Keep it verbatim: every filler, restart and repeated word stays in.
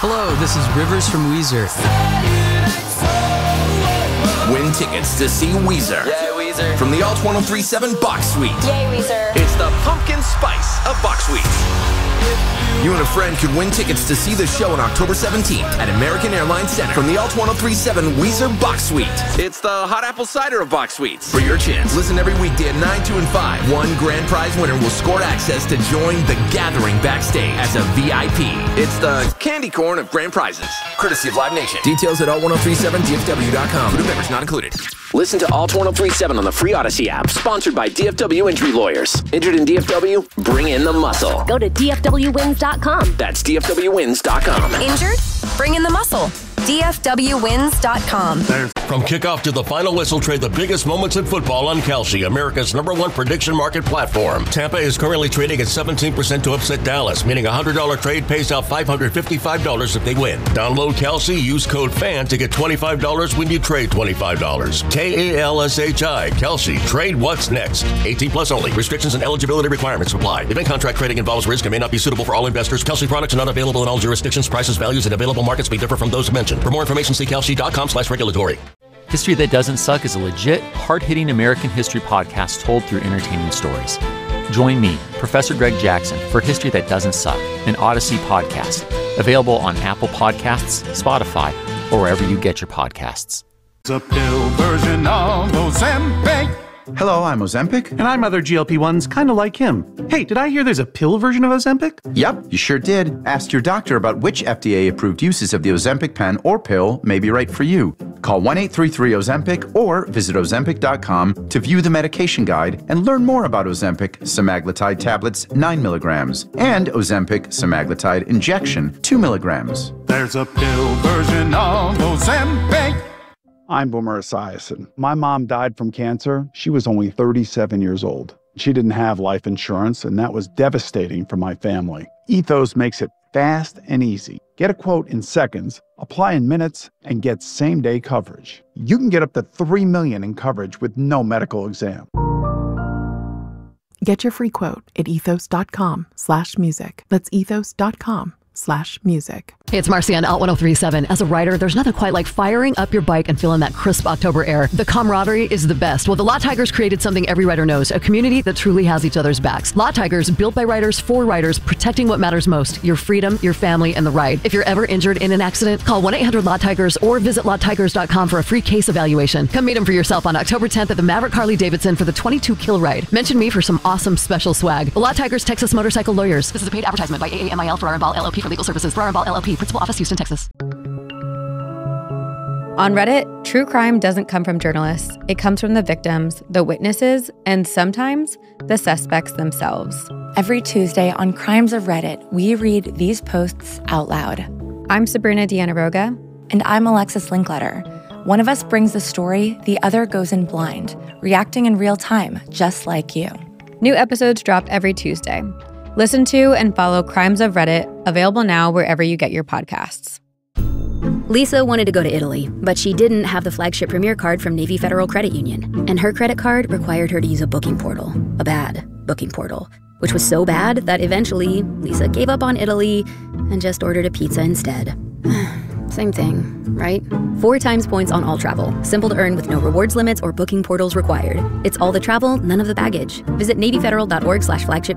Hello, this is Rivers from Weezer. Win tickets to see Weezer. Yay, Weezer. From the Alt ten thirty-seven Box Suite. Yay, Weezer. It's the pumpkin spice of box suites. You and a friend could win tickets to see the show on October seventeenth at American Airlines Center from the Alt ten thirty-seven Weezer Box Suite. It's the hot apple cider of box suites. For your chance, listen every weekday at nine, two, and five. One grand prize winner will score access to join The Gathering backstage as a V I P. It's the candy corn of grand prizes. Courtesy of Live Nation. Details at alt ten thirty-seven D F W dot com. Food members not included. Listen to Alt ten thirty-seven on the free Odyssey app. Sponsored by D F W Injury Lawyers. Injured in D F W? Bring in the muscle. Go to D F W wins dot com. That's D F W wins dot com. Injured? Bring in the muscle. D F W wins dot com. From kickoff to the final whistle, trade the biggest moments in football on Kalshi, America's number one prediction market platform. Tampa is currently trading at seventeen percent to upset Dallas, meaning a one hundred dollars trade pays out five hundred fifty-five dollars if they win. Download Kalshi, use code FAN to get twenty-five dollars when you trade twenty-five dollars. K A L S H I, Kalshi. Trade what's next. eighteen plus only. Restrictions and eligibility requirements apply. Event contract trading involves risk and may not be suitable for all investors. Kalshi products are not available in all jurisdictions. Prices, values, and available markets may differ from those mentioned. For more information, see kalshi dot com slash regulatory. History That Doesn't Suck is a legit, hard-hitting American history podcast told through entertaining stories. Join me, Professor Greg Jackson, for History That Doesn't Suck, an Odyssey podcast. Available on Apple Podcasts, Spotify, or wherever you get your podcasts. It's a pill version of Ozempic. Hello, I'm Ozempic. And I'm other G L P ones kind of like him. Hey, did I hear there's a pill version of Ozempic? Yep, you sure did. Ask your doctor about which F D A-approved uses of the Ozempic pen or pill may be right for you. Call one eight three three Ozempic or visit Ozempic dot com to view the medication guide and learn more about Ozempic semaglutide tablets nine milligrams and Ozempic semaglutide injection two milligrams. There's a pill version of Ozempic. I'm Boomer Esiason. My mom died from cancer. She was only thirty-seven years old. She didn't have life insurance, and that was devastating for my family. Ethos makes it fast and easy. Get a quote in seconds, apply in minutes, and get same-day coverage. You can get up to three million dollars in coverage with no medical exam. Get your free quote at ethos dot com slash music. That's ethos dot com slash music. Hey, it's Marcy on Alt ten thirty-seven. As a rider, there's nothing quite like firing up your bike and feeling that crisp October air. The camaraderie is the best. Well, the Lot Tigers created something every rider knows, a community that truly has each other's backs. Lot Tigers, built by riders for riders, protecting what matters most, your freedom, your family, and the ride. If you're ever injured in an accident, call one eight hundred lot tigers or visit lot tigers dot com for a free case evaluation. Come meet them for yourself on October tenth at the Maverick Harley Davidson for the twenty-two kill ride. Mention me for some awesome special swag. The Lot Tigers, Texas Motorcycle Lawyers. This is a paid advertisement by A A M I L Ferrara and Ball L L P for legal services. Ferrara and Ball L L P, Principal Office, Houston, Texas. On Reddit, true crime doesn't come from journalists. It comes from the victims, the witnesses, and sometimes the suspects themselves. Every Tuesday on Crimes of Reddit, we read these posts out loud. I'm Sabrina Dianaroga. And I'm Alexis Linkletter. One of us brings the story, the other goes in blind, reacting in real time, just like you. New episodes drop every Tuesday. Listen to and follow Crimes of Reddit, available now wherever you get your podcasts. Lisa wanted to go to Italy, but she didn't have the flagship Premier card from Navy Federal Credit Union. And her credit card required her to use a booking portal, a bad booking portal, which was so bad that eventually Lisa gave up on Italy and just ordered a pizza instead. Same thing, right? Four times points on all travel. Simple to earn with no rewards limits or booking portals required. It's all the travel, none of the baggage. Visit Navy Federal dot org slash flagship